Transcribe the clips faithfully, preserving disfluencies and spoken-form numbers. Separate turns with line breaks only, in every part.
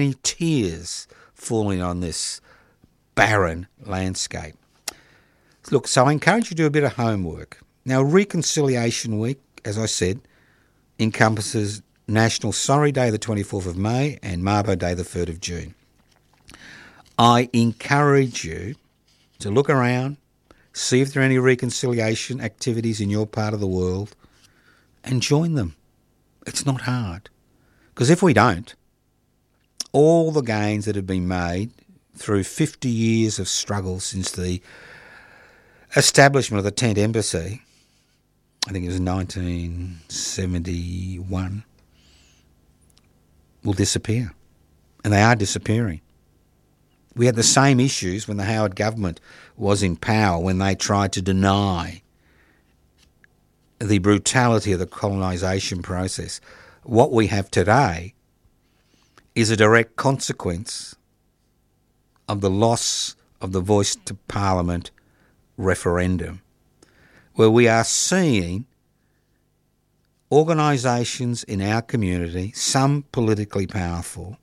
many tears falling on this barren landscape. Look, so I encourage you to do a bit of homework. Now, Reconciliation Week, as I said, encompasses National Sorry Day the twenty-fourth of May and Mabo Day the third of June. I encourage you to look around, see if there are any reconciliation activities in your part of the world, and join them. It's not hard. Because if we don't, all the gains that have been made through fifty years of struggle since the establishment of the Tent Embassy, I think it was nineteen seventy-one, will disappear. And they are disappearing. We had the same issues when the Howard government was in power, when they tried to deny the brutality of the colonisation process. What we have today is a direct consequence of the loss of the voice to Parliament referendum, where we are seeing organisations in our community, some politically powerful,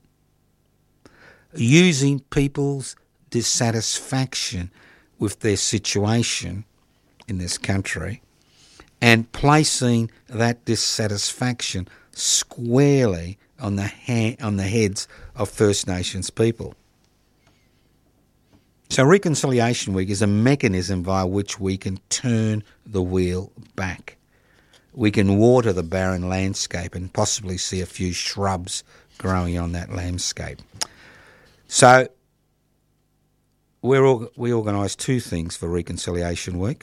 using people's dissatisfaction with their situation in this country and placing that dissatisfaction squarely on the ha- on the heads of First Nations people. So Reconciliation Week is a mechanism via which we can turn the wheel back. We can water the barren landscape and possibly see a few shrubs growing on that landscape. So we're org- we organise two things for Reconciliation Week.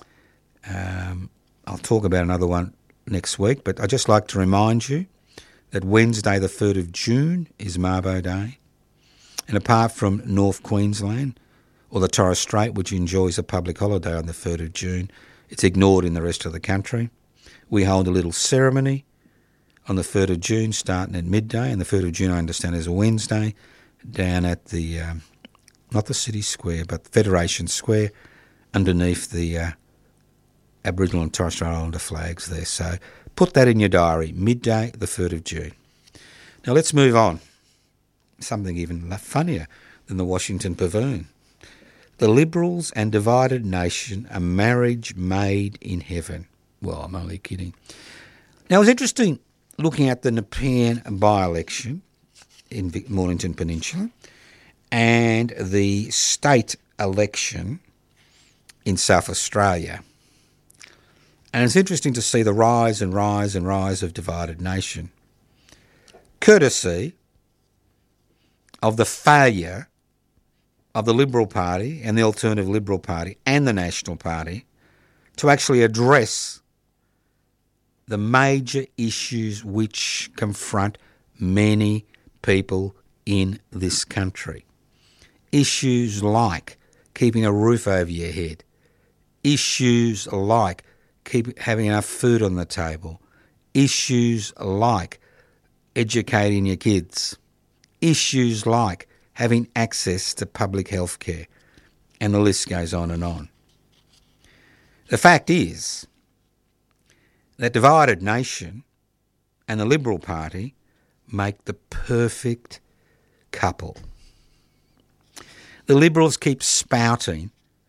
Um, I'll talk about another one next week, but I'd just like to remind you that Wednesday the third of June is Mabo Day. And apart from North Queensland, or the Torres Strait, which enjoys a public holiday on the third of June, it's ignored in the rest of the country. We hold a little ceremony on the third of June, starting at midday, and the third of June, I understand, is a Wednesday, down at the, um, not the City Square, but Federation Square, underneath the uh, Aboriginal and Torres Strait Islander flags there. So put that in your diary, midday, the third of June. Now let's move on. Something even funnier than the Washington Pavilion. The Liberals and divided nation, a marriage made in heaven. Well, I'm only kidding. Now, it was interesting looking at the Nepean by-election in Mornington Peninsula and the state election in South Australia. And it's interesting to see the rise and rise and rise of divided nation, courtesy of the failure of the Liberal Party and the Alternative Liberal Party and the National Party to actually address the major issues which confront many people in this country. Issues like keeping a roof over your head. Issues like keep having enough food on the table. Issues like educating your kids. Issues like having access to public health care. And the list goes on and on. The fact is that divided nation and the Liberal Party make the perfect couple. The Liberals keep spouting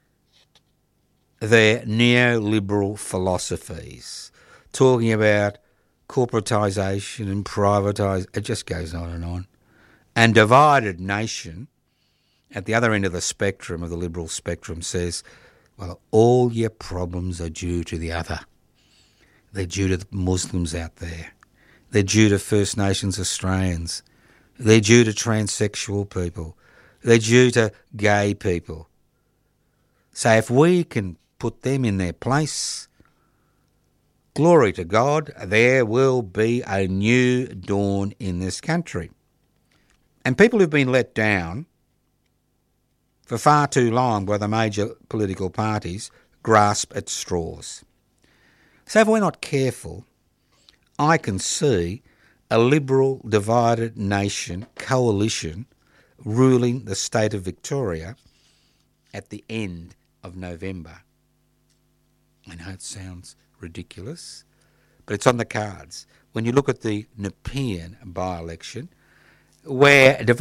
their neoliberal philosophies, talking about corporatisation and privatisation. It just goes on and on. And divided nation, at the other end of the spectrum, of the Liberal spectrum, says, well, all your problems are due to the other. They're due to the Muslims out there. They're due to First Nations Australians. They're due to transsexual people. They're due to gay people. So if we can put them in their place, glory to God, there will be a new dawn in this country. And people who've been let down for far too long by the major political parties grasp at straws. So if we're not careful, I can see a Liberal divided nation coalition ruling the state of Victoria at the end of November. I know it sounds ridiculous, but it's on the cards. When you look at the Nepean by-election, where